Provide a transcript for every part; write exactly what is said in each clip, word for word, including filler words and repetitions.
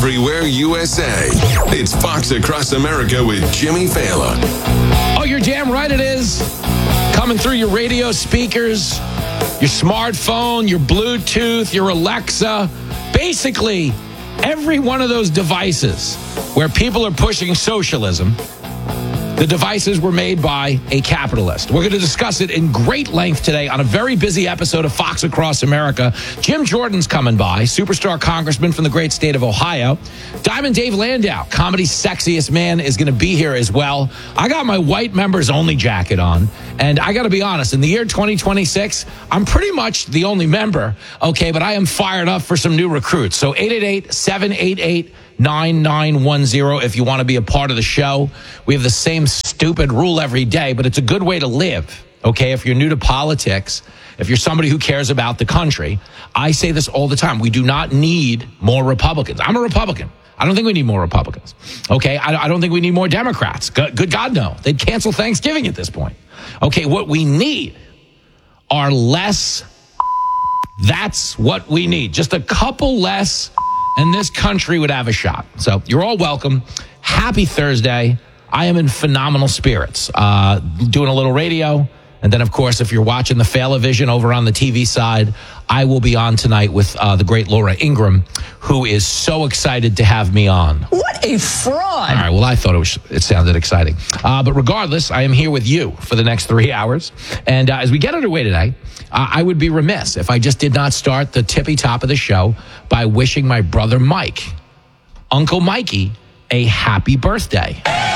everywhere U S A. It's Fox Across America with Jimmy Fallon. Oh, you're damn right it is. Coming through your radio speakers, your smartphone, your Bluetooth, your Alexa. Basically, every one of those devices where people are pushing socialism, the devices were made by a capitalist. We're going to discuss it in great length today on a very busy episode of Fox Across America. Jim Jordan's coming by, superstar congressman from the great state of Ohio. Diamond Dave Landau, comedy's sexiest man, is going to be here as well. I got my white members only jacket on, and I got to be honest, in the year twenty twenty-six, I'm pretty much the only member, okay, but I am fired up for some new recruits. So eight eight eight, seven eight eight, nine nine one zero if you want to be a part of the show. We have the same stupid rule every day, but it's a good way to live, okay? If you're new to politics, if you're somebody who cares about the country, I say this all the time. We do not need more Republicans. I'm a Republican. I don't think we need more Republicans, okay? I, I don't think we need more Democrats. Good, good God, no. They'd cancel Thanksgiving at this point. Okay, what we need are less. That's what we need. Just a couple less, and this country would have a shot. So you're all welcome. Happy Thursday. I am in phenomenal spirits. Uh, doing a little radio. And then, of course, if you're watching the Failavision over on the T V side, I will be on tonight with uh, the great Laura Ingraham, who is so excited to have me on. What a fraud. All right, well, I thought it was. It sounded exciting. Uh, but regardless, I am here with you for the next three hours. And uh, as we get underway today, uh, I would be remiss if I just did not start the tippy top of the show by wishing my brother Mike, Uncle Mikey, a happy birthday.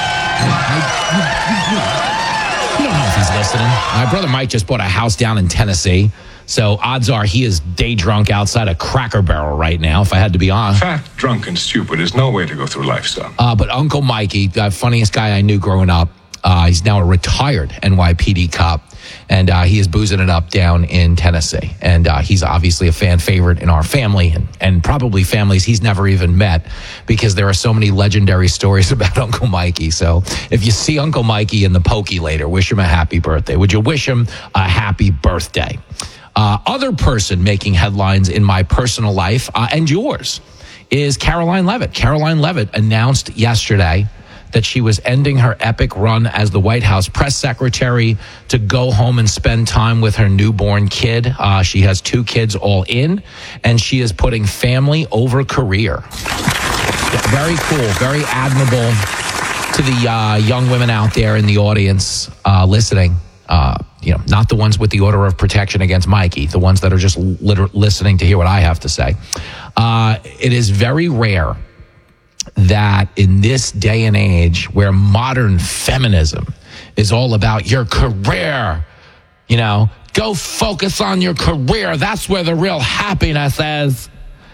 I don't know if he's listening. My brother Mike just bought a house down in Tennessee, so odds are he is day drunk outside a Cracker Barrel right now, if I had to be honest. Fat, drunk, and stupid is no way to go through life, son. Uh, but Uncle Mikey, the funniest guy I knew growing up, uh, he's now a retired N Y P D cop, and uh, he is boozing it up down in Tennessee. And uh, he's obviously a fan favorite in our family, and, and probably families he's never even met, because there are so many legendary stories about Uncle Mikey. So if you see Uncle Mikey in the pokey later, wish him a happy birthday. Would you wish him a happy birthday? Uh, other person making headlines in my personal life, uh, and yours, is Karoline Leavitt. Karoline Leavitt announced yesterday that she was ending her epic run as the White House press secretary to go home and spend time with her newborn kid. Uh, she has two kids all in, and she is putting family over career. Very cool, very admirable to the uh, young women out there in the audience uh, listening. Uh, you know, not the ones with the order of protection against Mikey, the ones that are just liter- listening to hear what I have to say. Uh, it is very rare that in this day and age where modern feminism is all about your career, you know, go focus on your career. That's where the real happiness is.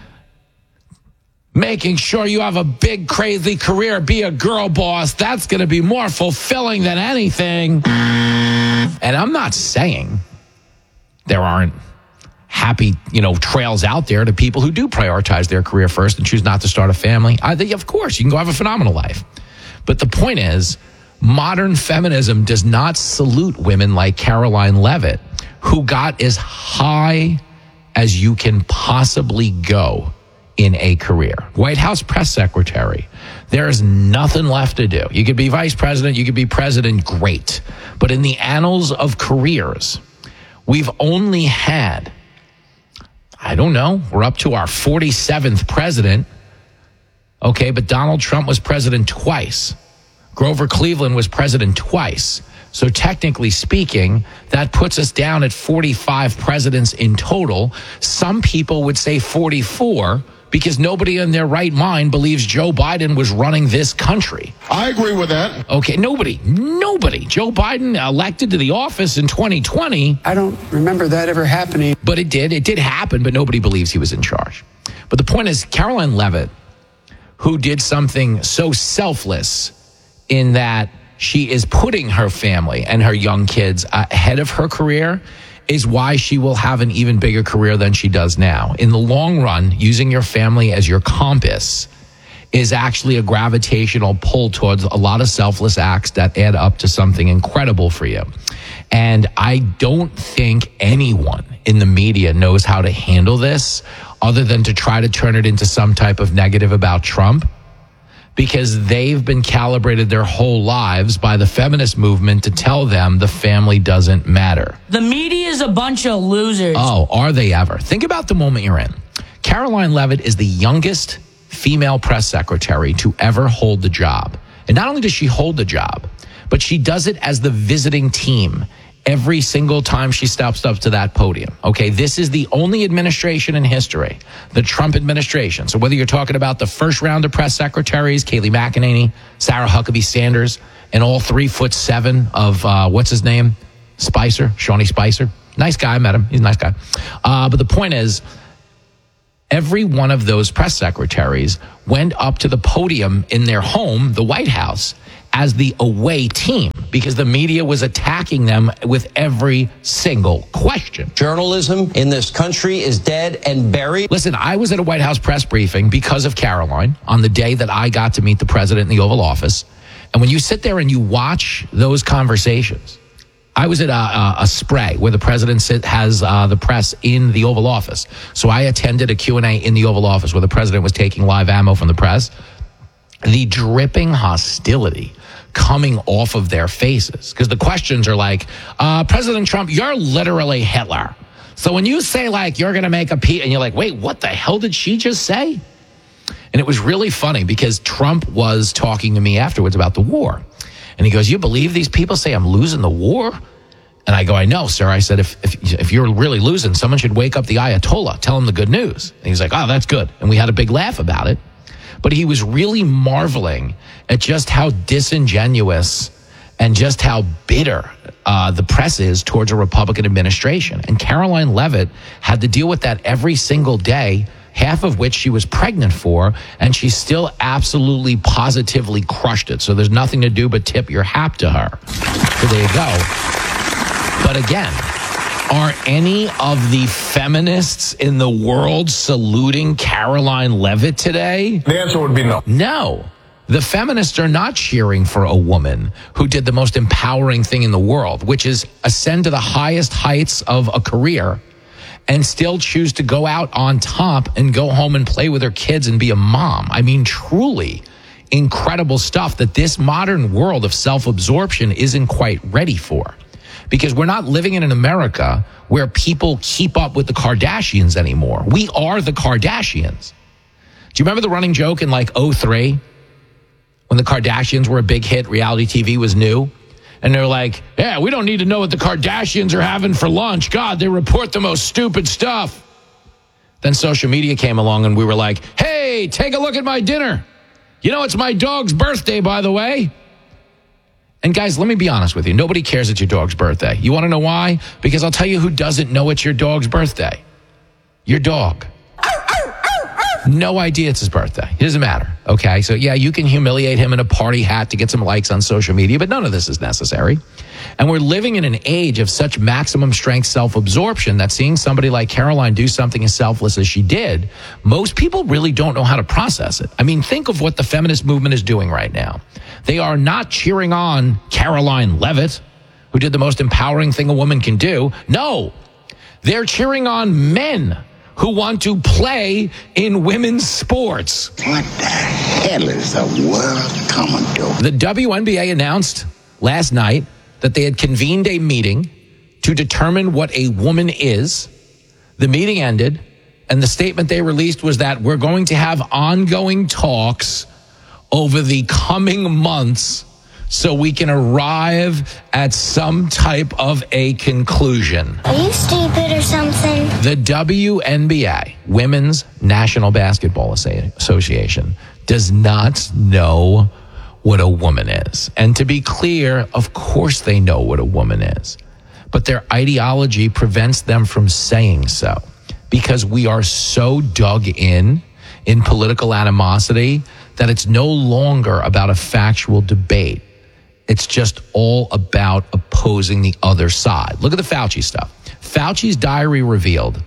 Making sure you have a big, crazy career, be a girl boss. That's going to be more fulfilling than anything. And I'm not saying there aren't happy, you know, trails out there to people who do prioritize their career first and choose not to start a family. I think, of course, you can go have a phenomenal life. But the point is, modern feminism does not salute women like Karoline Leavitt, who got as high as you can possibly go in a career. White House press secretary. There is nothing left to do. You could be vice president, you could be president, great. But in the annals of careers, we've only had, I don't know, we're up to our forty-seventh president. Okay, but Donald Trump was president twice. Grover Cleveland was president twice. So technically speaking, that puts us down at forty-five presidents in total. Some people would say forty-four, because nobody in their right mind believes Joe Biden was running this country. I agree with that. Okay, nobody, nobody. Joe Biden elected to the office in twenty twenty. I don't remember that ever happening. But it did. It did happen, but nobody believes he was in charge. But the point is, Karoline Leavitt, who did something so selfless in that she is putting her family and her young kids ahead of her career, is why she will have an even bigger career than she does now. In the long run, using your family as your compass is actually a gravitational pull towards a lot of selfless acts that add up to something incredible for you. And I don't think anyone in the media knows how to handle this other than to try to turn it into some type of negative about Trump, because they've been calibrated their whole lives by the feminist movement to tell them the family doesn't matter. The media is a bunch of losers. Oh, are they ever? Think about the moment you're in. Caroline Leavitt is the youngest female press secretary to ever hold the job. And not only does she hold the job, but she does it as the visiting team every single time she steps up to that podium. Okay, this is the only administration in history, the Trump administration. So whether you're talking about the first round of press secretaries, Kayleigh McEnany, Sarah Huckabee Sanders, and all three foot seven of, uh, what's his name? Spicer, Shawnee Spicer. Nice guy, I met him. He's a nice guy. Uh, but the point is, every one of those press secretaries went up to the podium in their home, the White House, as the away team, because the media was attacking them with every single question. Journalism in this country is dead and buried. Listen, I was at a White House press briefing because of Caroline on the day that I got to meet the president in the Oval Office. And when you sit there and you watch those conversations, I was at a, a, a spray where the president sit, has uh, the press in the Oval Office. So I attended a Q and A in the Oval Office where the president was taking live ammo from the press. The dripping hostility coming off of their faces, because the questions are like, uh, President Trump, you're literally Hitler. So when you say like you're going to make a peace, and you're like, wait, what the hell did she just say? And it was really funny because Trump was talking to me afterwards about the war. And he goes, you believe these people say I'm losing the war? And I go, I know, sir. I said, if, if if you're really losing, someone should wake up the Ayatollah, tell him the good news. And he's like, oh, that's good. And we had a big laugh about it. But he was really marveling at just how disingenuous and just how bitter uh, the press is towards a Republican administration. And Caroline Leavitt had to deal with that every single day, half of which she was pregnant for, and she still absolutely positively crushed it. So there's nothing to do but tip your hat to her. So there you go. But again, are any of the feminists in the world saluting Caroline Leavitt today? The answer would be no. No. The feminists are not cheering for a woman who did the most empowering thing in the world, which is ascend to the highest heights of a career and still choose to go out on top and go home and play with her kids and be a mom. I mean, truly incredible stuff that this modern world of self-absorption isn't quite ready for. Because we're not living in an America where people keep up with the Kardashians anymore. We are the Kardashians. Do you remember the running joke in like oh three when the Kardashians were a big hit, reality T V was new? And they're like, yeah, we don't need to know what the Kardashians are having for lunch. God, they report the most stupid stuff. Then social media came along and we were like, hey, take a look at my dinner. You know, it's my dog's birthday, by the way. And guys, let me be honest with you. Nobody cares it's your dog's birthday. You want to know why? Because I'll tell you who doesn't know it's your dog's birthday. Your dog. No idea it's his birthday. It doesn't matter. Okay, so yeah, you can humiliate him in a party hat to get some likes on social media, but none of this is necessary. And we're living in an age of such maximum strength self-absorption that seeing somebody like Caroline do something as selfless as she did, most people really don't know how to process it. I mean, think of what the feminist movement is doing right now. They are not cheering on Caroline Leavitt, who did the most empowering thing a woman can do. No, they're cheering on men who want to play in women's sports. What the hell is the world coming to? The W N B A announced last night that they had convened a meeting to determine what a woman is. The meeting ended, and the statement they released was that we're going to have ongoing talks over the coming months so we can arrive at some type of a conclusion. Are you stupid or something? The W N B A, Women's National Basketball Association, does not know what a woman is. And to be clear, of course they know what a woman is. But their ideology prevents them from saying so, because we are so dug in in political animosity that it's no longer about a factual debate. It's just all about opposing the other side. Look at the Fauci stuff. Fauci's diary revealed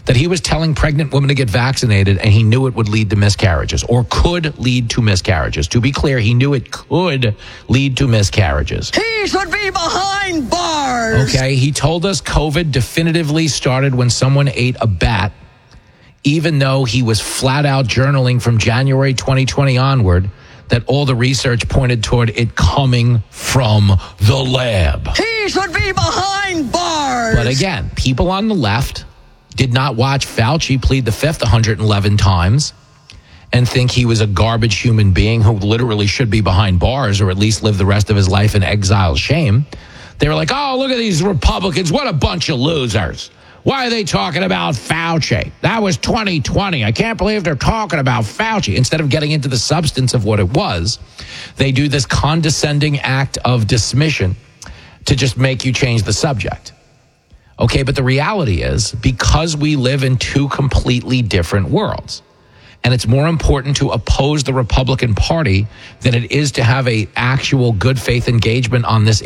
that he was telling pregnant women to get vaccinated and he knew it would lead to miscarriages or could lead to miscarriages. To be clear, he knew it could lead to miscarriages. He should be behind bars. Okay, he told us COVID definitively started when someone ate a bat, even though he was flat out journaling from January twenty twenty onward that all the research pointed toward it coming from the lab. He should be behind bars. But again, people on the left did not watch Fauci plead the fifth one hundred eleven times and think he was a garbage human being who literally should be behind bars or at least live the rest of his life in exile shame. They were like, oh, look at these Republicans. What a bunch of losers. Why are they talking about Fauci? That was twenty twenty. I can't believe they're talking about Fauci. Instead of getting into the substance of what it was, they do this condescending act of dismission to just make you change the subject. Okay, but the reality is, because we live in two completely different worlds, and it's more important to oppose the Republican Party than it is to have a actual good faith engagement on this